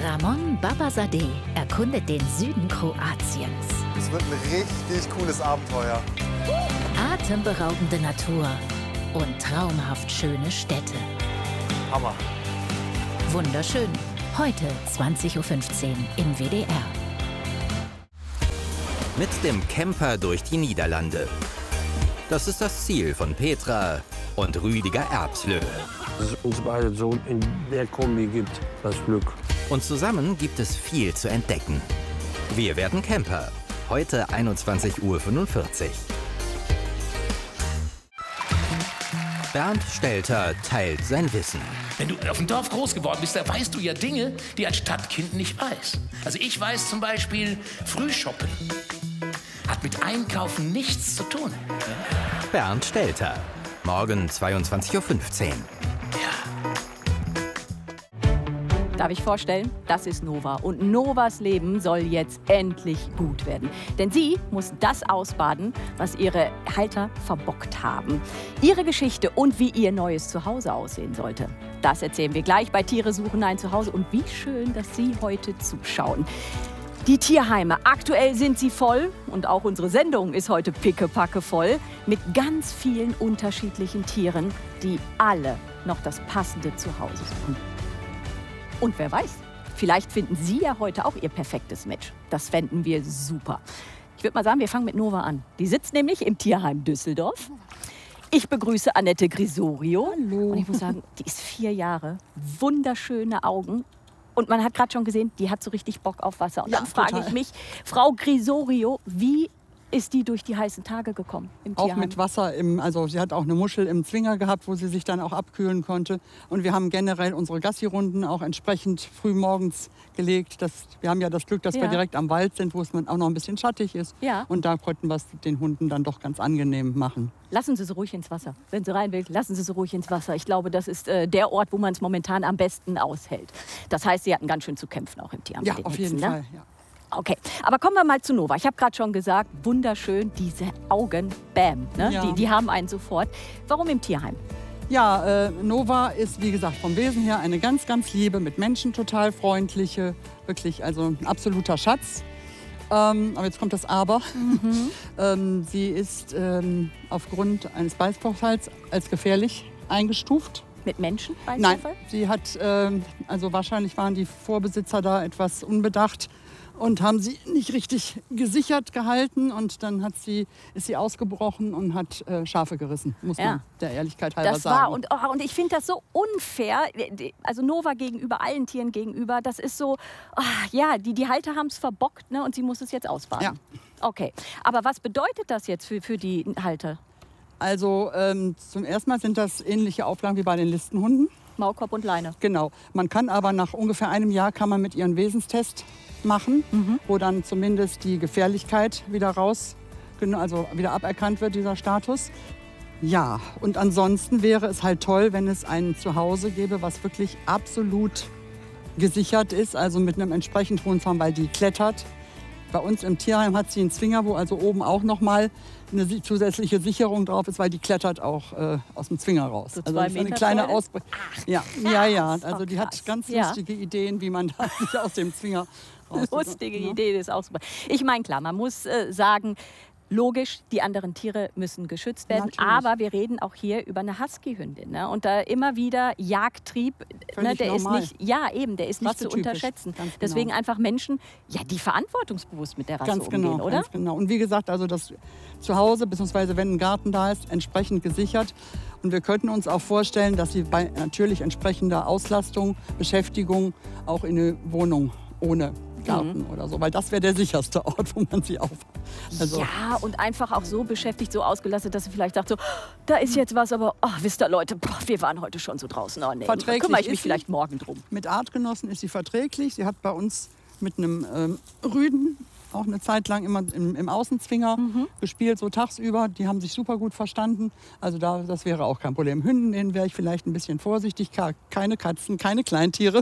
Ramon Babazadeh erkundet den Süden Kroatiens. Es wird ein richtig cooles Abenteuer. Atemberaubende Natur und traumhaft schöne Städte. Hammer. Wunderschön. Heute 20:15 Uhr im WDR. Mit dem Camper durch die Niederlande. Das ist das Ziel von Petra und Rüdiger Erbslö. Dass es uns beide so in der Kombi gibt, das Glück. Und zusammen gibt es viel zu entdecken. Wir werden Camper. Heute 21:45 Uhr. Bernd Stelter teilt sein Wissen. Wenn du auf dem Dorf groß geworden bist, da weißt du ja Dinge, die ein Stadtkind nicht weiß. Also ich weiß zum Beispiel, Frühshoppen hat mit Einkaufen nichts zu tun. Bernd Stelter. Morgen 22:15 Uhr. Darf ich vorstellen? Das ist Nova. Und Novas Leben soll jetzt endlich gut werden. Denn sie muss das ausbaden, was ihre Halter verbockt haben. Ihre Geschichte und wie ihr neues Zuhause aussehen sollte. Das erzählen wir gleich bei Tiere suchen ein Zuhause. Und wie schön, dass Sie heute zuschauen. Die Tierheime, aktuell sind sie voll und auch unsere Sendung ist heute pickepacke voll mit ganz vielen unterschiedlichen Tieren, die alle noch das passende Zuhause suchen. Und wer weiß, vielleicht finden Sie ja heute auch Ihr perfektes Match. Das fänden wir super. Ich würde mal sagen, wir fangen mit Nova an. Die sitzt nämlich im Tierheim Düsseldorf. Ich begrüße Annette Grisorio. Hallo. Und ich muss sagen, die ist 4 Jahre, wunderschöne Augen. Und man hat gerade schon gesehen, die hat so richtig Bock auf Wasser. Und ja, dann frage ich mich, Frau Grisorio, wie ist die durch die heißen Tage gekommen im Tierheim? Auch mit Wasser, also sie hat auch eine Muschel im Zwinger gehabt, wo sie sich dann auch abkühlen konnte. Und wir haben generell unsere Gassi-Runden auch entsprechend früh morgens gelegt. Wir haben ja das Glück, dass wir direkt am Wald sind, wo es auch noch ein bisschen schattig ist. Ja. Und da konnten wir es den Hunden dann doch ganz angenehm machen. Lassen Sie sie ruhig ins Wasser. Wenn sie rein will, lassen Sie sie ruhig ins Wasser. Ich glaube, das ist der Ort, wo man es momentan am besten aushält. Das heißt, Sie hatten ganz schön zu kämpfen auch im Tierheim. Ja, auf jeden Fall. Ja. Okay, aber kommen wir mal zu Nova. Ich habe gerade schon gesagt, wunderschön, diese Augen, bam, ne? Ja. Die haben einen sofort. Warum im Tierheim? Ja, Nova ist, wie gesagt, vom Wesen her eine ganz, ganz liebe, mit Menschen total freundliche, wirklich also ein absoluter Schatz. Aber jetzt kommt das Aber. Sie ist aufgrund eines Beißvorfalls als gefährlich eingestuft. Mit Menschen? Nein, sie hat, also wahrscheinlich waren die Vorbesitzer da etwas unbedacht und haben sie nicht richtig gesichert gehalten und dann ist sie ausgebrochen und hat Schafe gerissen, muss man der Ehrlichkeit halber sagen. Und ich finde das so unfair, also Nova gegenüber, allen Tieren gegenüber, das ist so, die Halter haben es verbockt, ne, und sie muss es jetzt ausbaden. Ja. Okay, aber was bedeutet das jetzt für die Halter? Also zum ersten Mal sind das ähnliche Auflagen wie bei den Listenhunden. Maulkorb und Leine. Genau. Man kann aber nach ungefähr einem Jahr kann man mit ihren Wesenstest machen, wo dann zumindest die Gefährlichkeit wieder wieder aberkannt wird, dieser Status. Ja, und ansonsten wäre es halt toll, wenn es ein Zuhause gäbe, was wirklich absolut gesichert ist, also mit einem entsprechend hohen Zaun, weil die klettert. Bei uns im Tierheim hat sie einen Zwinger, wo also oben auch noch mal eine zusätzliche Sicherung drauf ist, weil die klettert auch aus dem Zwinger raus. So also das ist eine kleine Ausbreitung. Ja. Also die hat ganz lustige Ideen, wie man da sich aus dem Zwinger raus. Lustige Idee, das ist auch super. Ich meine, klar, man muss sagen, logisch, die anderen Tiere müssen geschützt werden. Natürlich. Aber wir reden auch hier über eine Husky-Hündin. Ne? Und da immer wieder Jagdtrieb, ne, der normal. ist nicht, der ist nicht zu unterschätzen. Genau. Deswegen einfach Menschen, die verantwortungsbewusst mit der Rasse umgehen, oder? Ganz genau. Und wie gesagt, also das Zuhause, beziehungsweise wenn ein Garten da ist, entsprechend gesichert. Und wir könnten uns auch vorstellen, dass sie bei natürlich entsprechender Auslastung, Beschäftigung auch in eine Wohnung ohne Garten oder so, weil das wäre der sicherste Ort, wo man sie aufhat. Also, ja, und einfach auch so beschäftigt, so ausgelastet, dass sie vielleicht sagt, so, da ist jetzt was, aber wisst ihr Leute, wir waren heute schon so draußen. Oh, nee, da kümmere ich mich vielleicht morgen drum. Mit Artgenossen ist sie verträglich. Sie hat bei uns mit einem Rüden auch eine Zeit lang immer im Außenzwinger gespielt, so tagsüber. Die haben sich super gut verstanden. Also das wäre auch kein Problem. Hünden, denen wäre ich vielleicht ein bisschen vorsichtig. Keine Katzen, keine Kleintiere.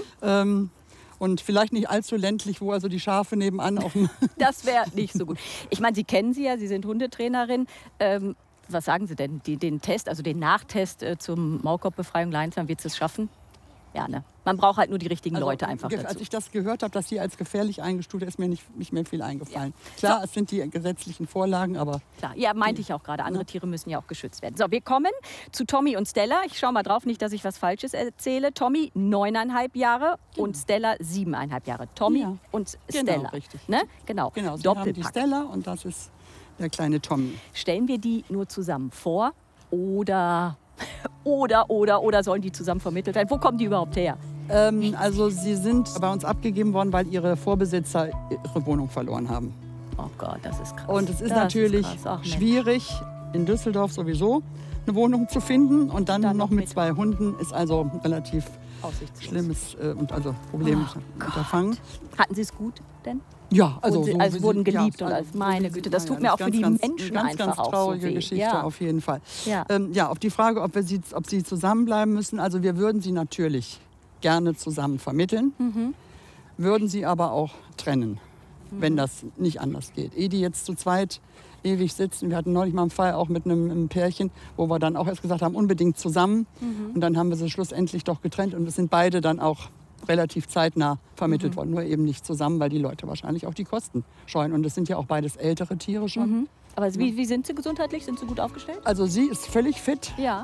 Und vielleicht nicht allzu ländlich, wo also die Schafe nebenan auf dem... Das wäre nicht so gut. Ich meine, Sie kennen sie ja, Sie sind Hundetrainerin. Was sagen Sie denn? Den Test, also den Nachtest zum Maulkorbbefreiung Leinzahn, wird es schaffen? Ja, ne? Man braucht halt nur die richtigen Leute einfach dazu. Als ich das gehört habe, dass sie als gefährlich eingestuft ist, mir nicht mehr viel eingefallen. Ja. Klar, so. Es sind die gesetzlichen Vorlagen, aber... Klar, ja, meinte ich auch gerade. Andere Tiere müssen ja auch geschützt werden. So, wir kommen zu Tommy und Stella. Ich schaue mal drauf, nicht, dass ich was Falsches erzähle. Tommy 9,5 Jahre und Stella 7,5 Jahre. Tommy und Stella. Genau, richtig. Ne? Genau, Sie haben Doppelpack. die Stella und das ist der kleine Tommy. Stellen wir die nur zusammen vor oder sollen die zusammen vermittelt werden? Wo kommen die überhaupt her? Also sie sind bei uns abgegeben worden, weil ihre Vorbesitzer ihre Wohnung verloren haben. Oh Gott, das ist krass. Und es ist natürlich schwierig, in Düsseldorf sowieso eine Wohnung zu finden. Und dann noch mit 2 Hunden ist also relativ schlimmes und also Problemunterfangen. Hatten Sie es gut denn? Ja, also wurden geliebt und als meine Güte. Das tut mir auch für die Menschen einfach auch so weh. Ganz traurige Geschichte auf jeden Fall. Ja. Auf die Frage, ob sie zusammenbleiben müssen, also wir würden sie natürlich gerne zusammen vermitteln, würden sie aber auch trennen, wenn das nicht anders geht. Ehe die jetzt zu zweit ewig sitzen. Wir hatten neulich mal einen Fall auch mit einem Pärchen, wo wir dann auch erst gesagt haben, unbedingt zusammen. Und dann haben wir sie schlussendlich doch getrennt und es sind beide dann auch relativ zeitnah vermittelt worden. Nur eben nicht zusammen, weil die Leute wahrscheinlich auch die Kosten scheuen. Und es sind ja auch beides ältere Tiere schon. Aber wie sind sie gesundheitlich? Sind sie gut aufgestellt? Also sie ist völlig fit. Ja.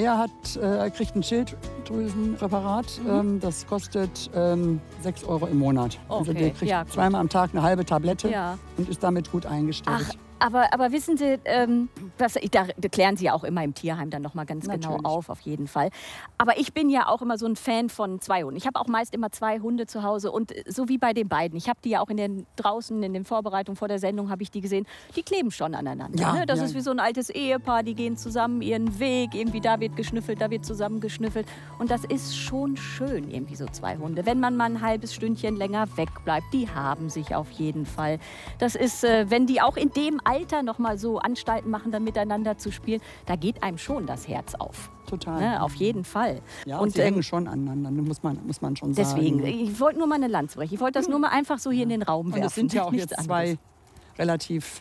Er kriegt ein Schilddrüsenpräparat. Das kostet 6 € im Monat. Okay. Also der kriegt zweimal am Tag eine halbe Tablette und ist damit gut eingestellt. Ach, aber wissen Sie, da klären Sie ja auch immer im Tierheim dann noch mal ganz genau auf jeden Fall. Aber ich bin ja auch immer so ein Fan von 2 Hunden. Ich habe auch meist immer 2 Hunde zu Hause und so wie bei den beiden. Ich habe die ja auch draußen in den Vorbereitungen vor der Sendung habe ich die gesehen. Die kleben schon aneinander. Ja, ne? Das ist wie so ein altes Ehepaar. Die gehen zusammen ihren Weg. Irgendwie da wird geschnüffelt, da wird zusammen geschnüffelt. Und das ist schon schön, irgendwie so 2 Hunde. Wenn man mal ein halbes Stündchen länger wegbleibt, die haben sich auf jeden Fall. Das ist, wenn die auch in dem Alter noch mal so Anstalten machen, dann miteinander zu spielen, da geht einem schon das Herz auf. Total. Ne? Auf jeden Fall. Ja, und sie hängen schon aneinander, muss man schon sagen. Deswegen, ich wollte nur mal eine Lanze brechen. Ich wollte das nur mal einfach so hier in den Raum werfen. Und es sind ja auch jetzt 2 relativ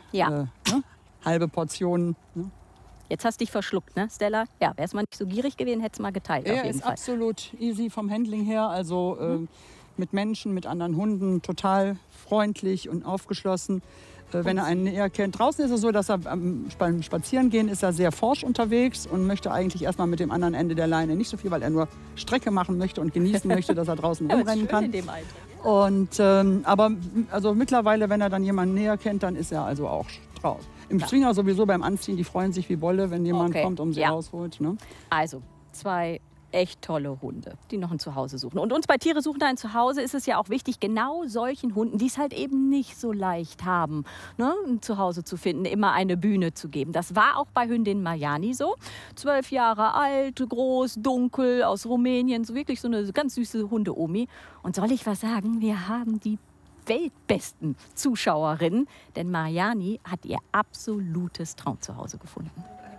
halbe Portionen. Ne? Jetzt hast du dich verschluckt, ne, Stella? Ja, wär's mal nicht so gierig gewesen, hättest du mal geteilt. Er ist absolut easy vom Handling her, also mit Menschen, mit anderen Hunden, total freundlich und aufgeschlossen. Wenn er einen näher kennt. Draußen ist es so, dass er beim Spazierengehen ist er sehr forsch unterwegs und möchte eigentlich erstmal mit dem anderen Ende der Leine nicht so viel, weil er nur Strecke machen möchte und genießen möchte, dass er draußen rumrennen kann. In dem Alter. Und, aber also mittlerweile, wenn er dann jemanden näher kennt, dann ist er also auch draußen. Im Zwinger sowieso beim Anziehen, die freuen sich wie Bolle, wenn jemand kommt, um sie rausholt. Ne? Also 2 echt tolle Hunde, die noch ein Zuhause suchen. Und uns bei Tiere suchen ein Zuhause ist es ja auch wichtig, genau solchen Hunden, die es halt eben nicht so leicht haben, ne, ein Zuhause zu finden, immer eine Bühne zu geben. Das war auch bei Hündin Marjani so. 12 Jahre alt, groß, dunkel, aus Rumänien, so wirklich so eine ganz süße Hunde-Omi. Und soll ich was sagen? Wir haben die weltbesten Zuschauerinnen, denn Marjani hat ihr absolutes Traumzuhause gefunden.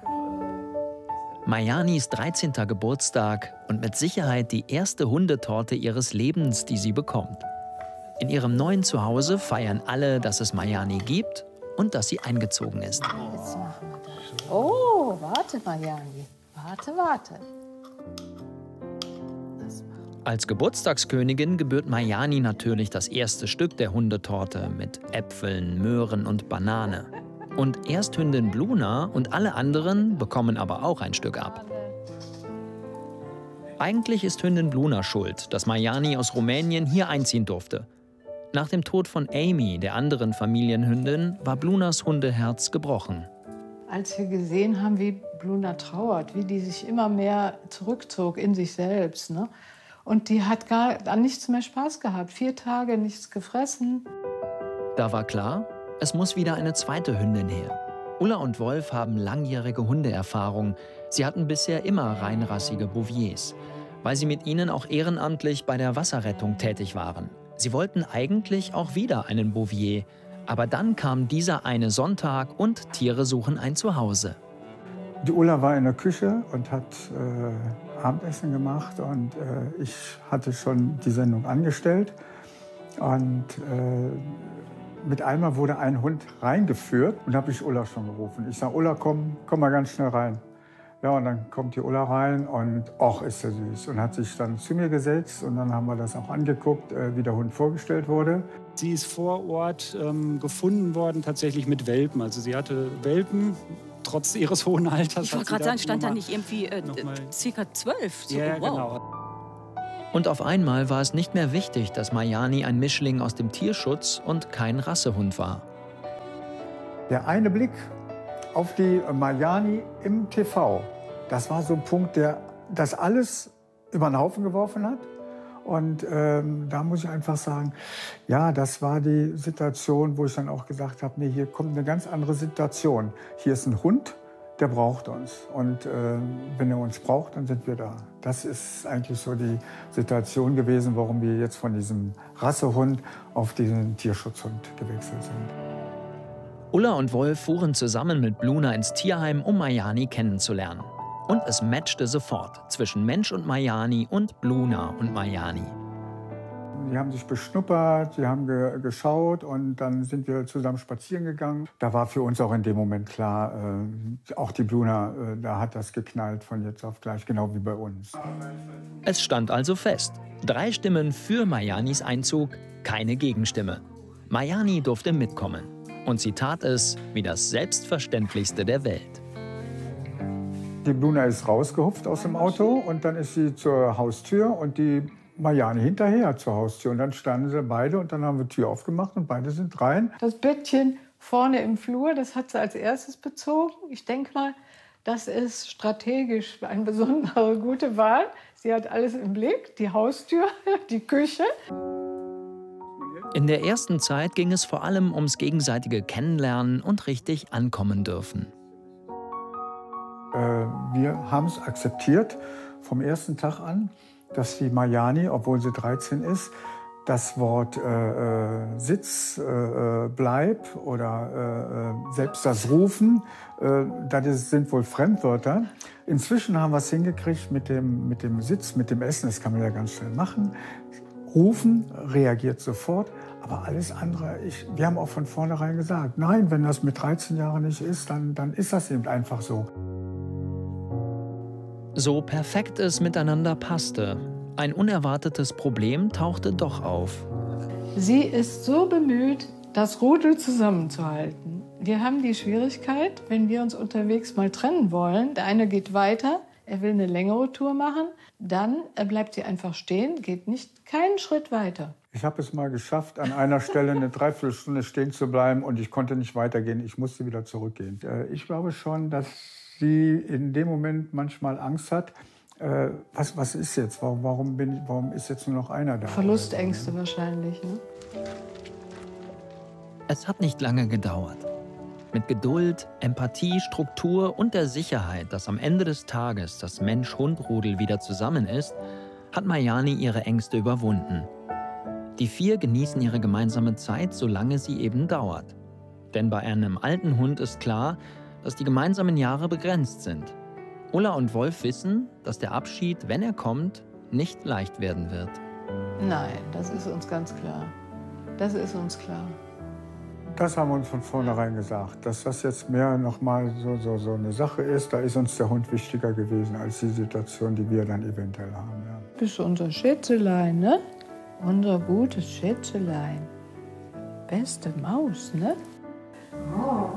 Marjanis 13. Geburtstag und mit Sicherheit die erste Hundetorte ihres Lebens, die sie bekommt. In ihrem neuen Zuhause feiern alle, dass es Marjani gibt und dass sie eingezogen ist. Jetzt machen wir das. Oh, warte, Marjani. Warte. Als Geburtstagskönigin gebührt Marjani natürlich das erste Stück der Hundetorte mit Äpfeln, Möhren und Banane. Und Ersthündin Bluna und alle anderen bekommen aber auch ein Stück ab. Eigentlich ist Hündin Bluna schuld, dass Marjani aus Rumänien hier einziehen durfte. Nach dem Tod von Amy, der anderen Familienhündin, war Blunas Hundeherz gebrochen. Als wir gesehen haben, wie Bluna trauert, wie die sich immer mehr zurückzog in sich selbst, ne? Und die hat gar an nichts mehr Spaß gehabt. 4 Tage nichts gefressen. Da war klar, es muss wieder eine zweite Hündin her. Ulla und Wolf haben langjährige Hundeerfahrung. Sie hatten bisher immer reinrassige Bouviers, weil sie mit ihnen auch ehrenamtlich bei der Wasserrettung tätig waren. Sie wollten eigentlich auch wieder einen Bouvier. Aber dann kam dieser eine Sonntag und Tiere suchen ein Zuhause. Die Ulla war in der Küche und hat Abendessen gemacht. Und ich hatte schon die Sendung angestellt. Und mit einmal wurde ein Hund reingeführt und habe ich Ulla schon gerufen. Ich sage, Ulla, komm mal ganz schnell rein. Ja, und dann kommt die Ulla rein und ach, ist der süß. Und hat sich dann zu mir gesetzt und dann haben wir das auch angeguckt, wie der Hund vorgestellt wurde. Sie ist vor Ort gefunden worden, tatsächlich mit Welpen. Also sie hatte Welpen, trotz ihres hohen Alters. Ich wollte gerade sagen, stand da nicht irgendwie ca. 12? So, ja, wow. genau. Und auf einmal war es nicht mehr wichtig, dass Mayani ein Mischling aus dem Tierschutz und kein Rassehund war. Der eine Blick auf die Mayani im TV, das war so ein Punkt, der das alles über den Haufen geworfen hat. Und da muss ich einfach sagen, ja, das war die Situation, wo ich dann auch gesagt habe, nee, hier kommt eine ganz andere Situation. Hier ist ein Hund, der braucht uns. Und wenn er uns braucht, dann sind wir da. Das ist eigentlich so die Situation gewesen, warum wir jetzt von diesem Rassehund auf diesen Tierschutzhund gewechselt sind. Ulla und Wolf fuhren zusammen mit Bluna ins Tierheim, um Mayani kennenzulernen. Und es matchte sofort zwischen Mensch und Mayani und Bluna und Mayani. Die haben sich beschnuppert, die haben geschaut und dann sind wir zusammen spazieren gegangen. Da war für uns auch in dem Moment klar, auch die Bluna, da hat das geknallt von jetzt auf gleich, genau wie bei uns. Es stand also fest. 3 Stimmen für Mayanis Einzug, keine Gegenstimme. Mayani durfte mitkommen. Und sie tat es wie das Selbstverständlichste der Welt. Die Bluna ist rausgehupft aus dem Auto und dann ist sie zur Haustür und die Mayani hinterher zur Haustür. Und dann standen sie beide und dann haben wir die Tür aufgemacht und beide sind rein. Das Bettchen vorne im Flur, das hat sie als erstes bezogen. Ich denke mal, das ist strategisch eine besondere gute Wahl. Sie hat alles im Blick, die Haustür, die Küche. In der ersten Zeit ging es vor allem ums gegenseitige Kennenlernen und richtig ankommen dürfen. Wir haben es akzeptiert vom ersten Tag an, dass die Mayani, obwohl sie 13 ist, das Wort Sitz, Bleib oder selbst das Rufen, das sind wohl Fremdwörter. Inzwischen haben wir es hingekriegt mit dem Sitz, mit dem Essen, das kann man ja ganz schnell machen. Rufen, reagiert sofort, aber alles andere, wir haben auch von vornherein gesagt, nein, wenn das mit 13 Jahren nicht ist, dann ist das eben einfach so. So perfekt es miteinander passte, ein unerwartetes Problem tauchte doch auf. Sie ist so bemüht, das Rudel zusammenzuhalten. Wir haben die Schwierigkeit, wenn wir uns unterwegs mal trennen wollen, der eine geht weiter, er will eine längere Tour machen, dann bleibt sie einfach stehen, geht nicht keinen Schritt weiter. Ich habe es mal geschafft, an einer Stelle eine Dreiviertelstunde stehen zu bleiben und ich konnte nicht weitergehen, ich musste wieder zurückgehen. Ich glaube schon, dass sie in dem Moment manchmal Angst hat, was ist jetzt, warum ist jetzt nur noch einer da? Verlustängste wahrscheinlich, ne? Es hat nicht lange gedauert. Mit Geduld, Empathie, Struktur und der Sicherheit, dass am Ende des Tages das Mensch-Hund-Rudel wieder zusammen ist, hat Mayani ihre Ängste überwunden. Die 4 genießen ihre gemeinsame Zeit, solange sie eben dauert. Denn bei einem alten Hund ist klar, dass die gemeinsamen Jahre begrenzt sind. Ulla und Wolf wissen, dass der Abschied, wenn er kommt, nicht leicht werden wird. Nein, das ist uns ganz klar. Das ist uns klar. Das haben wir uns von vornherein gesagt, dass das jetzt mehr noch mal so eine Sache ist. Da ist uns der Hund wichtiger gewesen als die Situation, die wir dann eventuell haben. Ja. Bist du unser Schätzelein, ne? Unser gutes Schätzelein. Beste Maus, ne? Oh.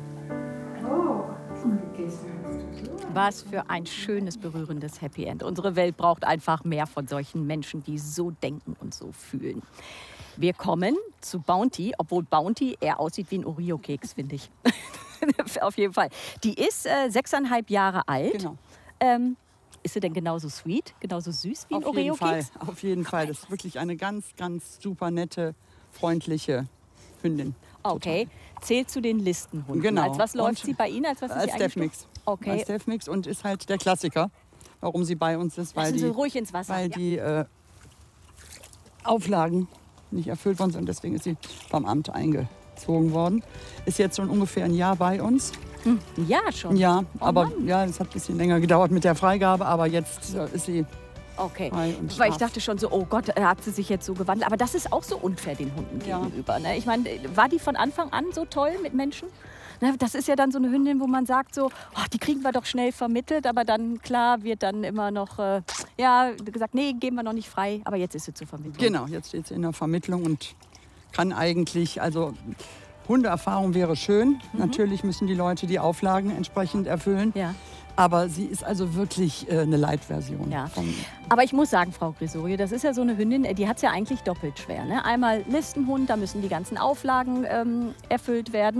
Was für ein schönes, berührendes Happy End. Unsere Welt braucht einfach mehr von solchen Menschen, die so denken und so fühlen. Wir kommen zu Bounty, obwohl Bounty eher aussieht wie ein Oreo-Keks, finde ich. Auf jeden Fall. Die ist 6,5 Jahre alt. Genau. Ist sie denn genauso sweet, genauso süß wie ein Oreo-Keks? Oreo-Keks? Auf jeden Fall. Das ist wirklich eine ganz, ganz super nette, freundliche Hündin. Okay. Zählt zu den Listenhunden. Genau. Als was läuft sie bei Ihnen? Als Deaf-Mix. Okay. Als Deaf-Mix und ist halt der Klassiker, warum sie bei uns ist. Lassen Sie ruhig ins Wasser. Weil die Auflagen nicht erfüllt worden sind. Deswegen ist sie vom Amt eingezogen worden. Ist jetzt schon ungefähr ein Jahr bei uns. Ja, schon? Ja, Oh aber Mann. ja, es hat ein bisschen länger gedauert mit der Freigabe. Aber jetzt ist sie okay. frei und Weil ich scharf. dachte schon so, oh Gott, hat sie sich jetzt so gewandelt. Aber das ist auch so unfair den Hunden Ja. gegenüber. Ne? Ich meine, war die von Anfang an so toll mit Menschen? Na, das ist ja dann so eine Hündin, wo man sagt so, oh, die kriegen wir doch schnell vermittelt, aber dann, klar, wird dann immer noch, gesagt, nee, geben wir noch nicht frei, aber jetzt ist sie zur Vermittlung. Genau, jetzt steht sie in der Vermittlung und kann eigentlich, also Hundeerfahrung wäre schön. Natürlich müssen die Leute die Auflagen entsprechend erfüllen. Ja. Aber sie ist also wirklich eine Light-Version. Ja. Aber ich muss sagen, Frau Grisori, das ist ja so eine Hündin, die hat es ja eigentlich doppelt schwer. Ne? Einmal Listenhund, da müssen die ganzen Auflagen erfüllt werden.